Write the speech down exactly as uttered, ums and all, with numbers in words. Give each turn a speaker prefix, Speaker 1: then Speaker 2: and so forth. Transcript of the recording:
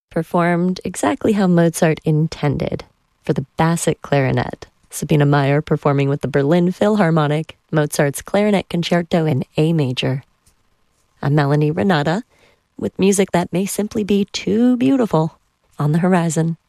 Speaker 1: performed exactly how Mozart intended, for the Bassett clarinet. Sabina Meyer performing with the Berlin Philharmonic, Mozart's Clarinet Concerto in A major. I'm Melanie Renata, with music that may simply be too beautiful on the horizon.